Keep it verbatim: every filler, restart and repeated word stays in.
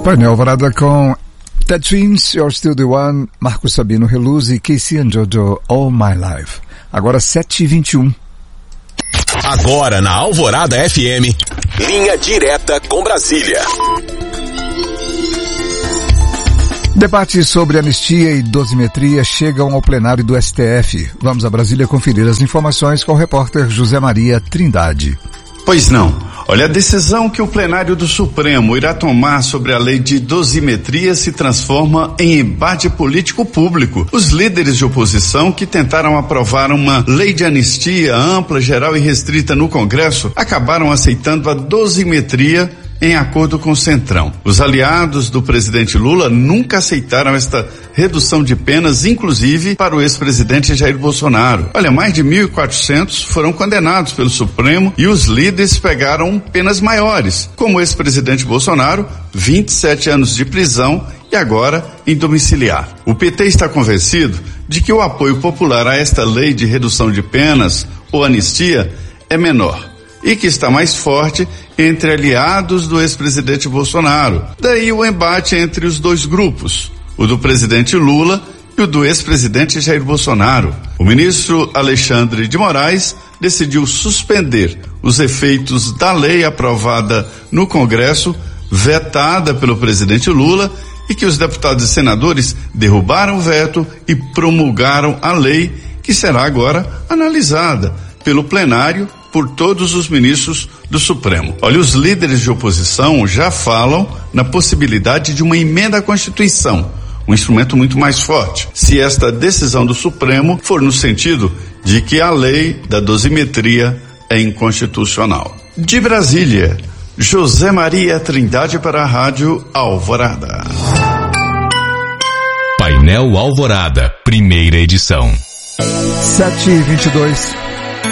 Painel Alvorada com The Twins, You're Still The One, Marcos Sabino, Reluz e Casey and Jojo, All My Life. Agora sete e vinte e um. Agora na Alvorada F M, linha direta com Brasília. Debates sobre anistia e dosimetria chegam ao plenário do S T F. Vamos a Brasília conferir as informações com o repórter José Maria Trindade. Pois não. Olha, a decisão que o plenário do Supremo irá tomar sobre a lei de dosimetria se transforma em embate político público. Os líderes de oposição que tentaram aprovar uma lei de anistia ampla, geral e restrita no Congresso acabaram aceitando a dosimetria em acordo com o Centrão. Os aliados do presidente Lula nunca aceitaram esta redução de penas, inclusive para o ex-presidente Jair Bolsonaro. Olha, mais de mil e quatrocentos foram condenados pelo Supremo e os líderes pegaram penas maiores, como o ex-presidente Bolsonaro, vinte e sete anos de prisão e agora em domiciliar. O P T está convencido de que o apoio popular a esta lei de redução de penas ou anistia é menor e que está mais forte entre aliados do ex-presidente Bolsonaro. Daí o embate entre os dois grupos, o do presidente Lula e o do ex-presidente Jair Bolsonaro. O ministro Alexandre de Moraes decidiu suspender os efeitos da lei aprovada no Congresso, vetada pelo presidente Lula, e que os deputados e senadores derrubaram o veto e promulgaram a lei, que será agora analisada pelo plenário por todos os ministros do Supremo. Olha, os líderes de oposição já falam na possibilidade de uma emenda à Constituição, um instrumento muito mais forte, se esta decisão do Supremo for no sentido de que a lei da dosimetria é inconstitucional. De Brasília, José Maria Trindade para a Rádio Alvorada. Painel Alvorada, primeira edição. sete e vinte e dois.